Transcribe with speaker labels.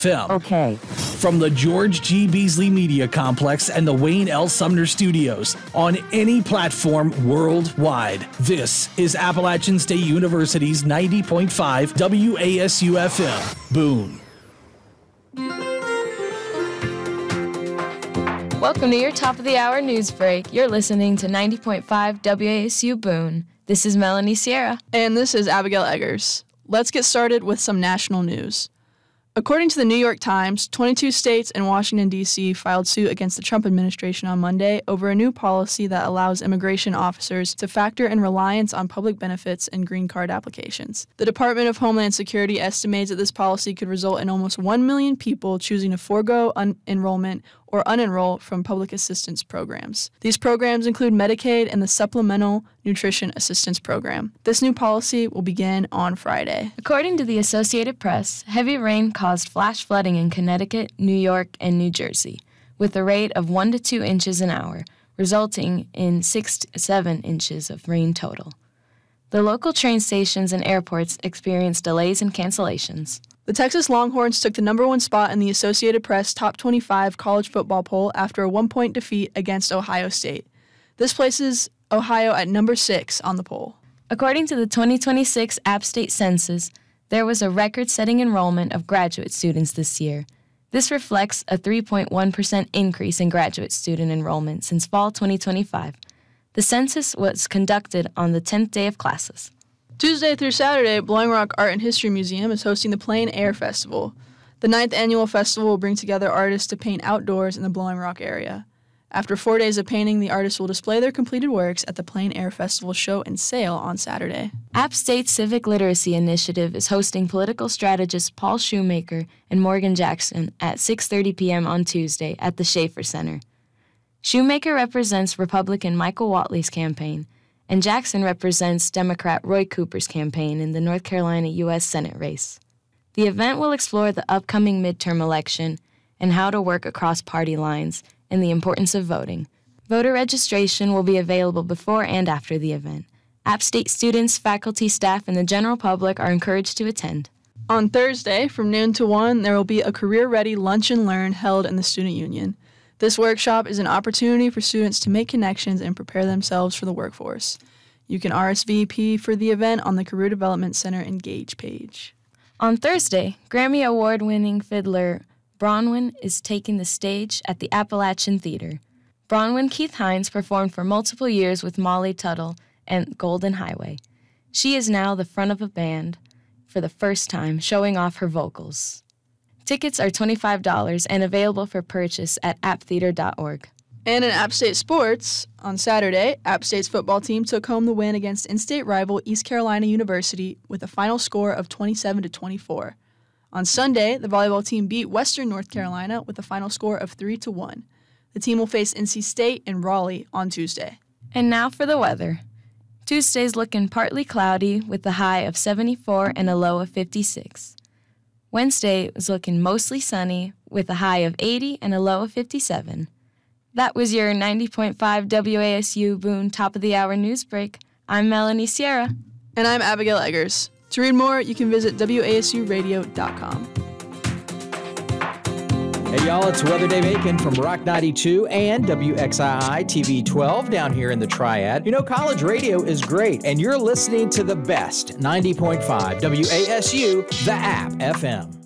Speaker 1: FM.
Speaker 2: Okay.
Speaker 1: From the George G. Beasley Media Complex and the Wayne L. Sumner Studios on any platform worldwide. This is Appalachian State University's 90.5 WASU FM. Boone.
Speaker 3: Welcome to your top of the hour news break. You're listening to 90.5 WASU Boone. This is Melanie Sierra.
Speaker 4: And this is Abigail Eggers. Let's get started with some national news. According to the New York Times, 22 states and Washington, D.C. filed suit against the Trump administration on Monday over a new policy that allows immigration officers to factor in reliance on public benefits in green card applications. The Department of Homeland Security estimates that this policy could result in almost 1 million people choosing to forego enrollment or unenroll from public assistance programs. These programs include Medicaid and the Supplemental Nutrition Assistance Program. This new policy will begin on Friday.
Speaker 3: According to the Associated Press, heavy rain caused flash flooding in Connecticut, New York, and New Jersey, with a rate of 1 to 2 inches an hour, resulting in 6 to 7 inches of rain total. The local train stations and airports experienced delays and cancellations.
Speaker 4: The Texas Longhorns took the number 1 spot in the Associated Press Top 25 college football poll after a 1-point defeat against Ohio State. This places Ohio at number 6 on the poll.
Speaker 3: According to the 2026 App State Census, there was a record-setting enrollment of graduate students this year. This reflects a 3.1% increase in graduate student enrollment since fall 2025. The census was conducted on the 10th day of classes.
Speaker 4: Tuesday through Saturday, Blowing Rock Art and History Museum is hosting the Plein Air Festival. The 9th annual festival will bring together artists to paint outdoors in the Blowing Rock area. After 4 days of painting, the artists will display their completed works at the Plein Air Festival show and sale on Saturday.
Speaker 3: App State Civic Literacy Initiative is hosting political strategists Paul Shoemaker and Morgan Jackson at 6:30 p.m. on Tuesday at the Schaefer Center. Shoemaker represents Republican Michael Whatley's campaign, and Jackson represents Democrat Roy Cooper's campaign in the North Carolina U.S. Senate race. The event will explore the upcoming midterm election and how to work across party lines and the importance of voting. Voter registration will be available before and after the event. App State students, faculty, staff, and the general public are encouraged to attend.
Speaker 4: On Thursday, from noon to 1, there will be a career-ready lunch and learn held in the Student Union. This workshop is an opportunity for students to make connections and prepare themselves for the workforce. You can RSVP for the event on the Career Development Center Engage page.
Speaker 3: On Thursday, Grammy Award-winning fiddler Bronwyn is taking the stage at the Appalachian Theater. Bronwyn Keith Hines performed for multiple years with Molly Tuttle and Golden Highway. She is now the front of a band for the first time, showing off her vocals. Tickets are $25 and available for purchase at apptheater.org.
Speaker 4: And in App State sports, on Saturday, App State's football team took home the win against in-state rival East Carolina University with a final score of 27-24. On Sunday, the volleyball team beat Western North Carolina with a final score of 3-1. The team will face NC State in Raleigh on Tuesday.
Speaker 3: And now for the weather. Tuesday's looking partly cloudy with a high of 74 and a low of 56. Wednesday was looking mostly sunny with a high of 80 and a low of 57. That was your 90.5 WASU Boone Top of the Hour news break. I'm Melanie Sierra.
Speaker 4: And I'm Abigail Eggers. To read more, you can visit wasuradio.com.
Speaker 5: Hey y'all, it's Weather Dave Aiken from Rock 92 and WXII TV 12 down here in the Triad. You know, college radio is great, and you're listening to the best 90.5 WASU, the app FM.